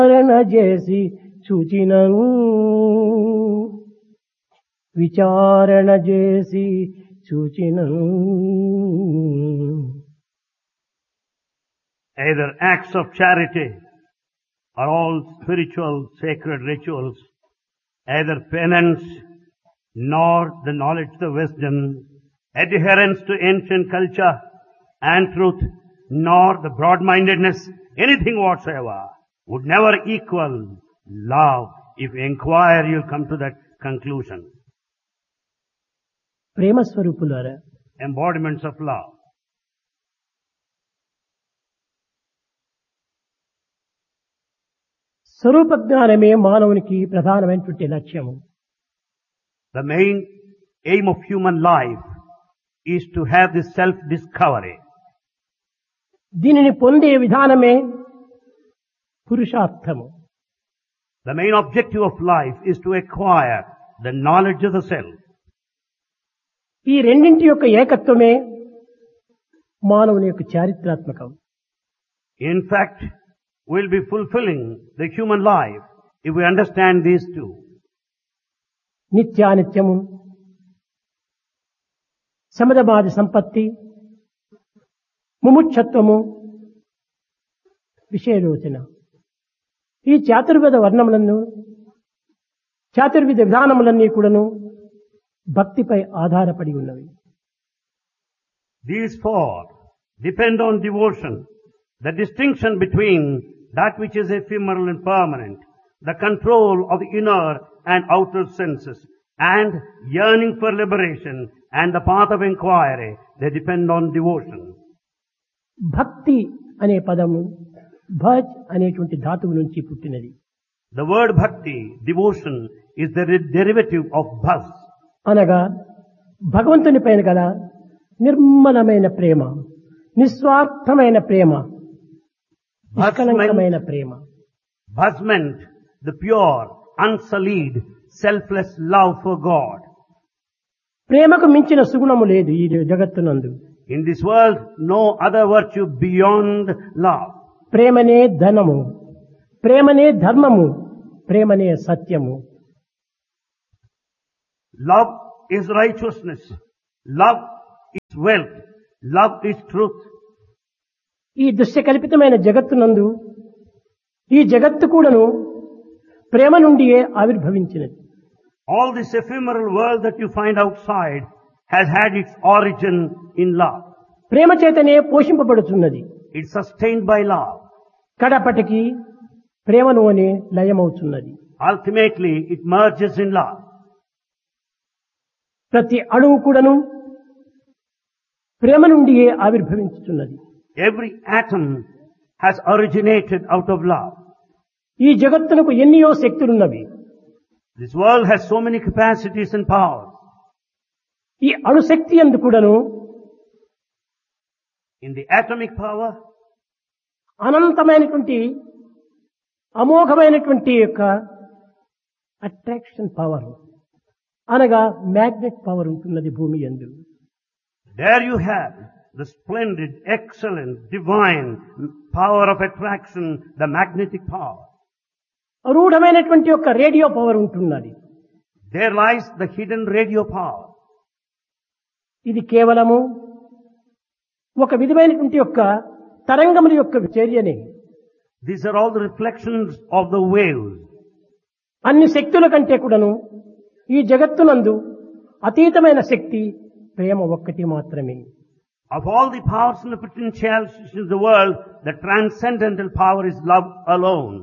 విచారణ చేసి చూచినను విచారణ చేసి చూచినను. Either acts of charity are all spiritual sacred rituals, either penance nor the knowledge, the wisdom, adherence to ancient culture and truth, nor the broad-mindedness, anything whatsoever would never equal love. If you inquire, you'll come to that conclusion. ప్రేమ స్వరూపులారా, Embodiments of love. స్వరూప జ్ఞానమే మానవునికి ప్రధానమైనటువంటి లక్ష్యము. The main aim of human life is to have this self-discovery. దీనిని పొందే విధానమే పురుషార్థము. The main objective of life is to acquire the knowledge of the self. ఈ రెండింటి యొక్క ఏకత్వమే మానవుని యొక్క చారిత్రాత్మకం. In fact, we'll be fulfilling the human life if we understand these two. నిత్యానిత్యము, సమదబాది సంపత్తి, ముముక్షత్వము, విషయలోచన, ఈ చాతుర్వేద వర్ణములను, చాతుర్విధ విధానములన్నీ కూడాను భక్తిపై ఆధారపడి ఉన్నవి. These four depend on devotion. The distinction between that which is ephemeral and permanent, the control of the inner and outer senses, and yearning for liberation and the path of inquiry, they depend on devotion. భక్తి అనే పదము భజ్ అనేటువంటి ధాతువు నుంచి పుట్టినది. The word bhakti, devotion, is the derivative of bhas. అనగా భగవంతుని పైన గల నిర్మలమైన ప్రేమ, నిస్వార్థమైన ప్రేమ, నిష్కలంకమైన ప్రేమ. Bhas meant the pure, unsullied, selfless love for God. ప్రేమకు మించిన సుగుణము లేదు ఈ జగత్తునందు. In this world, no other virtue beyond love. ప్రేమనే ధనము, ప్రేమనే ధర్మము, ప్రేమనే సత్యము. Love is righteousness. Love is wealth. Love is truth. ఈ దృశ్యకల్పితమైన జగత్తునందు ఈ జగత్తు కూడాను ప్రేమ నుండియే ఆవిర్భవించినది. All this ephemeral world that you find outside has had its origin in love. ప్రేమ చేతనే పోషింపబడుతున్నది. It's sustained by love. కడపటికి ప్రేమలోనే లయమవుతున్నది. Ultimately, it merges in love. ప్రతి అణువు కూడాను ప్రేమ నుండియే ఆవిర్భవించుతున్నది. Every atom has originated out of love. ఈ జగత్తునకు ఎన్నియో శక్తులున్నవి. This world has so many capacities and powers. ఈ అణుశక్తి యందు కూడాను In the atomic power, అనంతమైనటువంటి అమోఘమైనటువంటి యొక్క అట్రాక్షన్ పవర్ అనగా మ్యాగ్నెట్ పవర్ ఉంటున్నది భూమి యందు. there you have the splendid, excellent, divine power of attraction, the magnetic power. రూఢమైనటువంటి యొక్క రేడియో పవర్ ఉంటున్నది. There lies the hidden radio power. ఇది కేవలము ఒక విధమైనటువంటి యొక్క తరంగముల యొక్క చర్యనే. These are all the reflections of the waves. అన్ని శక్తుల కంటే కూడాను ఈ జగత్తునందు అతీతమైన శక్తి ప్రేమ ఒక్కటి మాత్రమే. Of all the powers and the potentialities in the world, the transcendental power is love alone.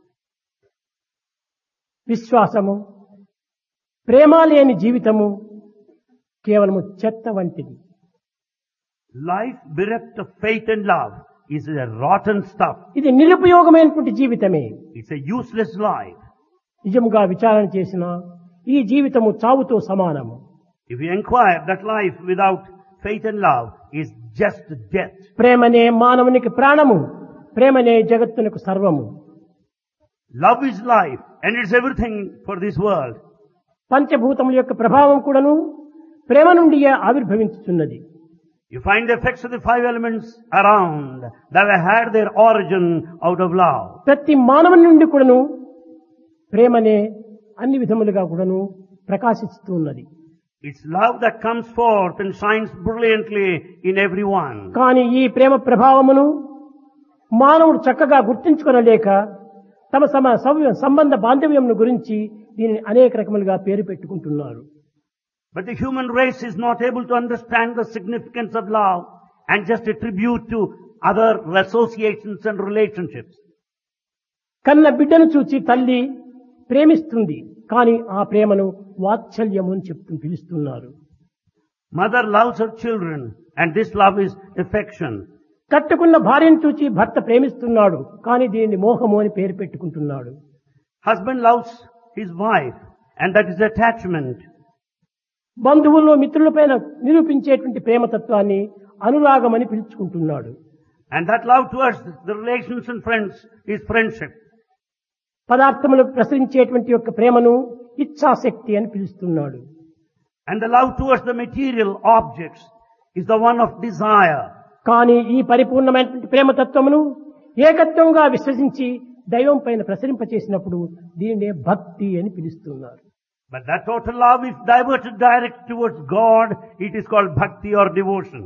విశ్వాసము, ప్రేమ లేని జీవితము కేవలము చెత్త వంటిది. Life bereft of faith and love is a rotten stuff. ఇది నిరుపయోగమైనటువంటి జీవితమే. It's a useless life. నిజముగా విచారణ చేసిన ఈ జీవితము చావుతో సమానము. If you inquire, that life without faith and love is just death. ప్రేమనే మానవునికి ప్రాణము, ప్రేమనే జగత్తునకు సర్వము. Love is life and it's everything for this world. పంచభూతముల యొక్క ప్రభావం కూడాను ప్రేమ నుండి ఆవిర్భవించుతున్నది. You find the effects of the five elements around that have had their origin out of love. ప్రతి మానవుని నుండి కూడాను ప్రేమనే అన్ని విధములుగా కూడాను ప్రకాశిస్తూ ఉన్నది. It's love that comes forth and shines brilliantly in everyone. కానీ ఈ ప్రేమ ప్రభావమును మానవుడు చక్కగా గుర్తించుకొనలేక తమ సంబంధ బాంధవ్యమును గురించి దీనిని అనేక రకములుగా పేరు పెట్టుకుంటున్నారు. But the human race is not able to understand the significance of love and just attribute to other associations and relationships. కన్న బిడ్డను చూచి తల్లి ప్రేమిస్తుంది, కానీ ఆ ప్రేమను వాత్సల్యము అని పిలుస్తున్నారు. Mother loves her children and this love is affection. కట్టుకున్న భార్యను చూచి భర్త ప్రేమిస్తున్నాడు, కానీ దీనిని మోహము అని పేరు పెట్టుకుంటున్నాడు. Husband loves his wife and that is attachment. బంధువుల్లో మిత్రులపైన నిరూపించేటువంటి ప్రేమతత్వాన్ని అనురాగం అని పిలుచుకుంటున్నాడు. And that love towards the relations and friends is friendship. పదార్థములకు ప్రసరించేటువంటి యొక్క ప్రేమను ఇచ్ఛాశక్తి అని పిలుస్తున్నాడు. And the love towards the material objects is the one of desire. కానీ ఈ పరిపూర్ణమైనటువంటి ప్రేమతత్వమును ఏకత్వంగా విశ్వసించి దైవం పైన ప్రసరింపచేసినప్పుడు దీనినే భక్తి అని పిలుస్తున్నారు. But that total love is diverted direct towards God. It is called bhakti or devotion.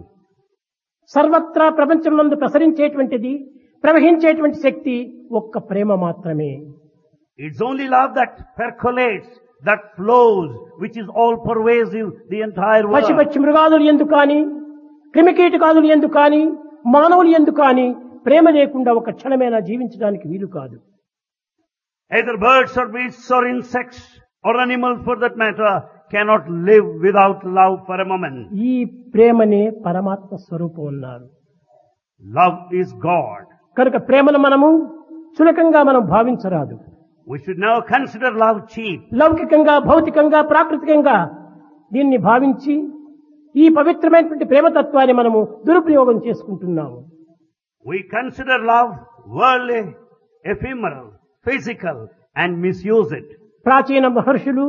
సర్వత్రా ప్రపంచంలో ప్రసరించేటువంటిది ప్రవహించేటువంటి శక్తి ఒక్క ప్రేమ మాత్రమే. It's only love that percolates, that flows, which is all pervasive the entire world. పశుపక్షి మృగాదులు ఎందుకు కానీ, క్రిమికీటకాదులు ఎందుకు కానీ, మానవులు ఎందుకు కానీ ప్రేమ లేకుండా ఒక క్షణమైనా జీవించడానికి వీలు కాదు. Either birds or beasts or insects or animals for that matter cannot live without love for a moment. ఈ ప్రేమనే పరమాత్మ స్వరూపం అన్నారు. Love is God. కనుక ప్రేమను మనము చులకంగా మనం భావించరాదు. We should never consider love cheap. లౌకికంగా, భౌతికంగా, ప్రాకృతికంగా దీన్ని భావించి ఈ పవిత్రమైనటువంటి ప్రేమతత్వాన్ని మనము దురుపయోగం చేసుకుంటున్నాము. We consider love worldly, ephemeral, physical and misuse it. ప్రాచీన మహర్షులు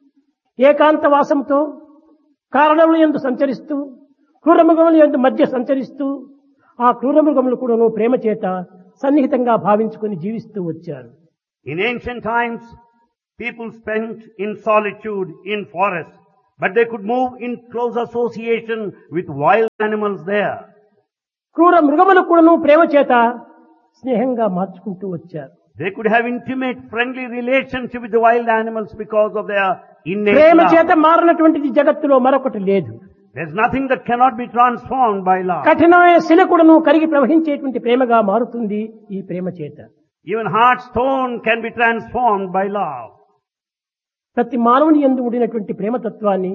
ఏకాంత వాసంతో కారణముల యందు సంచరిస్తూ క్రూరమృగముల యందు మధ్య సంచరిస్తూ ఆ క్రూరమృగములు కూడాను ప్రేమ చేత సన్నిహితంగా భావించుకొని జీవిస్తూ వచ్చారు. In ancient times, people spent in solitude in forests, but they could move in close association with wild animals there. క్రూర మృగములు కూడాను ప్రేమ చేత స్నేహంగా మార్చుకుంటూ వచ్చారు. They could have intimate, friendly relationship with the wild animals because of their innate Prema love. చేత మారినటువంటిది జగత్తులో మరొకటి లేదు. There's nothing that cannot be transformed by love. కఠినమైన శిల కూడాను కరిగి ప్రవహించేటువంటి ప్రేమగా మారుతుంది ఈ ప్రేమ చేత. Even hard stone can be transformed by love. ప్రతి మానవుని యందు ఉండినటువంటి ప్రేమతత్వాన్ని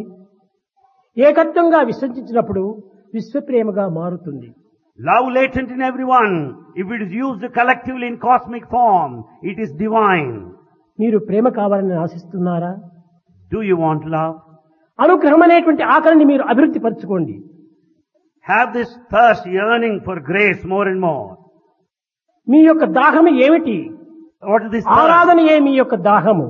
ఏకత్వంగా విశ్వసించినప్పుడు విశ్వప్రేమగా మారుతుంది. Love latent in everyone, if it is used collectively in cosmic form, it is divine. మీరు ప్రేమ కావాలని ఆశిస్తున్నారా? Do you want love? అనుగ్రహం అనేటువంటి ఆకలిని మీరు అభివృద్ధి పరచుకోండి. Have this thirst, yearning for grace more and more. మీ యొక్క దాహము ఏమిటి? What is this thirst? ఆరాధన మీ యొక్క దాహము.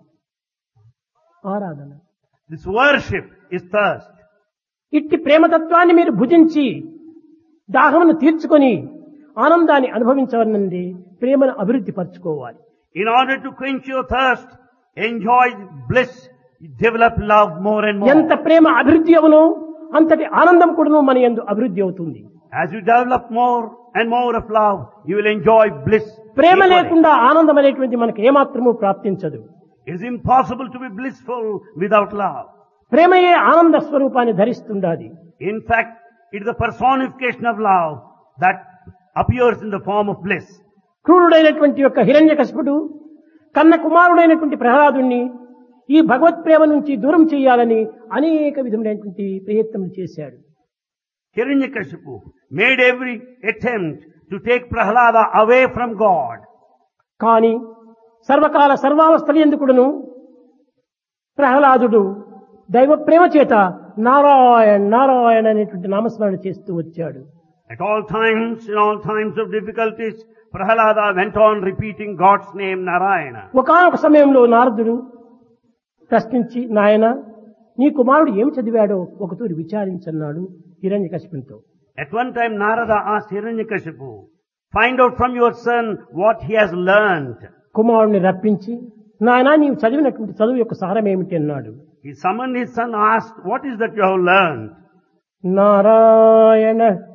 ఆరాధన. This worship is thirst. ఇట్టి ప్రేమతత్వాన్ని మీరు భుజించి దాహమును తీర్చుకొని ఆనందాన్ని అనుభవించవలనండి ప్రేమను అభివృద్ధి పరచుకోవాలి. In order to quench your thirst, enjoy bliss, develop love more and more. ఎంత ప్రేమ అభివృద్ధి అవునో అంతటి ఆనందం కూడాను మన యందు అభివృద్ధి అవుతుంది. As you develop more and more of love, you will enjoy bliss. Prema equally. లేకుండా ఆనందం అనేటువంటి మనకు ఏమాత్రము ప్రాప్తించదు. It is impossible to be blissful without love. ప్రేమయే ఆనంద స్వరూపాన్ని ధరిస్తుండాలి. In fact, it is the personification of love that appears in the form of bliss. క్రూరుడైనటువంటి యొక్క హిరణ్యకశిపుడు కన్న కుమారుడైనటువంటి ప్రహ్లాదుణ్ణి ఈ భగవత్ ప్రేమ నుంచి దూరం చేయాలని అనేక విధములైనటువంటి ప్రయత్నములు చేశాడు. Hiranyakashipu made every attempt to take Prahlada away from God. కానీ సర్వకాల సర్వావస్థల ఎందుకుడును ప్రహ్లాదుడు దైవ ప్రేమ చేత నారాయణ నారాయణ అనేటువంటి నామస్మరణ చేస్తూ వచ్చాడు. At all times, in all times of difficulties, Prahlada went on repeating God's name Narayana. ఒకానొక సమయంలో నారదుడు ప్రశ్నించి, నాయన నీ కుమారుడు ఏం చదివాడో ఒకతూరి విచారించన్నాడు. హిరణ్యకశిపునితో. At one time Narada asked Hiranyakashipu, find out from your son what he has learned. కుమారుని రప్పించి, నాయనా నీవు చదివినటువంటి చదువు యొక్క సారం ఏమిటి అన్నాడు. He summoned his son, asked, what is that you have learned? Narayana